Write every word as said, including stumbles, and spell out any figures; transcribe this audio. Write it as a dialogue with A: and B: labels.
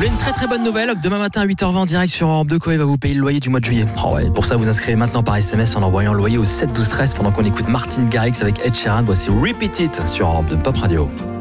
A: voulez une très très bonne nouvelle? Demain matin à huit heures vingt, direct sur Europe deux, Coé va vous payer le loyer du mois de juillet. Oh ouais, pour ça, vous inscrivez maintenant par S M S en envoyant le loyer au sept douze treize pendant qu'on écoute Martin Garrix avec Ed Sheeran. Voici Repeat It sur Europe deux Pop Radio.